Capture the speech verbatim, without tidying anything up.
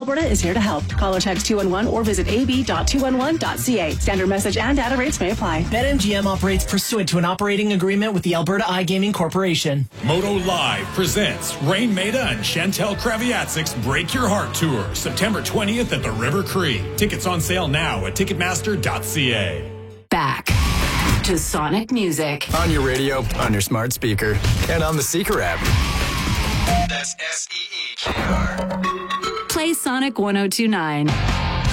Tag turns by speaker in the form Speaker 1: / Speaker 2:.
Speaker 1: Alberta is here to help. Call or text two one one or visit a b dot two one one dot c a. Standard message and data rates may apply.
Speaker 2: BetMGM operates pursuant to an operating agreement with the Alberta iGaming Corporation.
Speaker 3: Moto Live presents Rain Maida and Chantel Kraviatzik's Break Your Heart Tour, September twentieth at the River Cree. Tickets on sale now at ticketmaster dot c a.
Speaker 4: Back to Sonic Music.
Speaker 5: On your radio, on your smart speaker, and on the Seeker app. That's S E E K R.
Speaker 4: Play Sonic one oh two nine.